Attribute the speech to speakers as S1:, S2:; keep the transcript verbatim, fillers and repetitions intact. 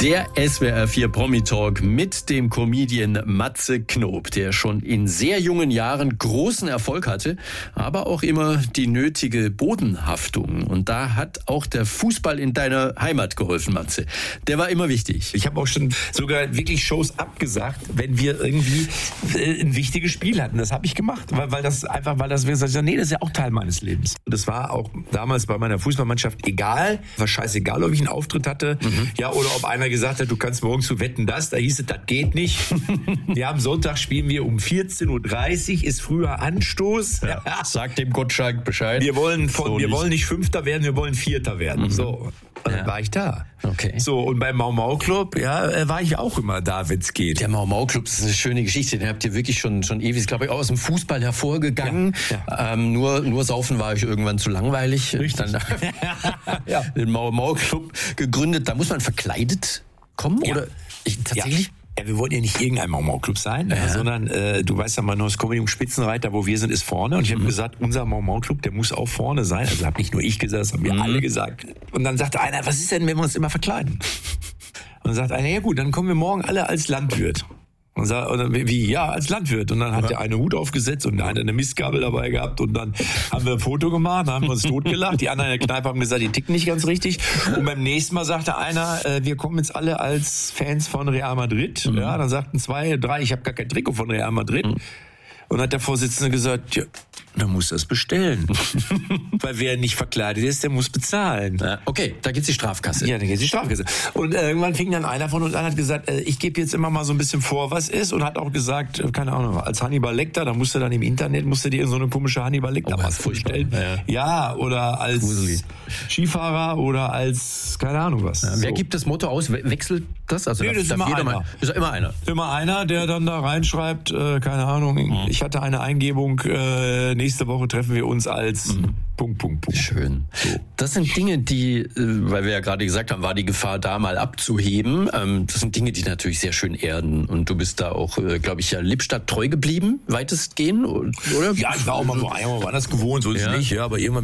S1: Der S W R vier Promi-Talk mit dem Comedian Matze Knob, der schon in sehr jungen Jahren großen Erfolg hatte, aber auch immer die nötige Bodenhaftung. Und da hat auch der Fußball in deiner Heimat geholfen, Matze. Der war immer wichtig.
S2: Ich habe auch schon sogar wirklich Shows abgesagt, wenn wir irgendwie äh, ein wichtiges Spiel hatten. Das habe ich gemacht, weil, weil das einfach, weil das, nee, das ist ja auch Teil meines Lebens. Das war auch damals bei meiner Fußballmannschaft egal, war scheißegal, ob ich einen Auftritt hatte, mhm. ja, oder ob einer gesagt hat, du kannst morgen zu Wetten, das, da hieß es, das geht nicht. Wir haben Sonntag, spielen wir um vierzehn Uhr dreißig, ist früher Anstoß.
S1: Ja, sag dem Gottschalk Bescheid.
S2: Wir wollen, von,
S1: so
S2: wir
S1: nicht.
S2: wollen nicht Fünfter werden, wir wollen Vierter werden. Mhm. So. Und dann ja. war ich da.
S1: Okay.
S2: So, und beim Mau Mau Club, ja, war ich auch immer da, wenn es geht.
S1: Der Mau Mau Club, das ist eine schöne Geschichte. Den habt ihr wirklich schon, schon ewig, glaube ich, auch aus dem Fußball hervorgegangen. Ja, ja. Ähm, nur, nur saufen war ich irgendwann zu langweilig. Richtig. Dann ja. den Mau Mau Club gegründet. Da muss man verkleidet kommen, ja. oder? Ich, tatsächlich?
S2: Ja. Ja, wir wollten ja nicht irgendein Mau Mau Club sein, ja. sondern äh, du weißt ja mal, nur das Comedy Spitzenreiter, wo wir sind, ist vorne. Und ich habe mhm. gesagt, unser Mau Mau Club, der muss auch vorne sein. Also habe nicht nur ich gesagt, das haben wir mhm. alle gesagt. Und dann sagte einer, was ist denn, wenn wir uns immer verkleiden? Und dann sagt einer, ja gut, dann kommen wir morgen alle als Landwirt. Und sagt, und wie, ja, als Landwirt. Und dann hat ja. der eine Hut aufgesetzt und der eine eine Mistgabel dabei gehabt. Und dann haben wir ein Foto gemacht, dann haben wir uns totgelacht. Die anderen in der Kneipe haben gesagt, die ticken nicht ganz richtig. Und beim nächsten Mal sagte einer, äh, wir kommen jetzt alle als Fans von Real Madrid. Mhm. Ja, dann sagten zwei, drei, ich habe gar kein Trikot von Real Madrid. Mhm. Und dann hat der Vorsitzende gesagt, ja, dann muss das bestellen. Weil wer nicht verkleidet ist, der muss bezahlen.
S1: Ja, okay, da geht's die Strafkasse.
S2: Ja, da geht's die Strafkasse. Und irgendwann fing dann einer von uns an, hat gesagt, äh, ich gebe jetzt immer mal so ein bisschen vor, was ist. Und hat auch gesagt, keine Ahnung, als Hannibal Lecter, da musst du dann im Internet, musst du dir so eine komische Hannibal Lecter-Maske
S1: oh,
S2: bestellen. Ja, ja. ja, oder als Gruselig. Skifahrer oder als, keine Ahnung was.
S1: Ja, wer so. gibt das Motto aus? Wechselt das? Also
S2: nee,
S1: darf,
S2: das ist
S1: darf
S2: immer
S1: jeder
S2: einer.
S1: Mal, ist immer einer.
S2: Immer einer, der dann da reinschreibt, äh, keine Ahnung, mhm. ich hatte eine Eingebung, äh, nächste Woche treffen wir uns als mhm. Punkt, Punkt, Punkt.
S1: Schön. So. Das sind Dinge, die, äh, weil wir ja gerade gesagt haben, war die Gefahr da mal abzuheben. Ähm, das sind Dinge, die natürlich sehr schön erden. Und du bist da auch, äh, glaube ich, ja Lippstadt treu geblieben, weitestgehend, oder?
S2: Ja, ich war auch mal so einmal woanders gewohnt, so ist es
S1: ja.
S2: nicht, ja, aber irgendwann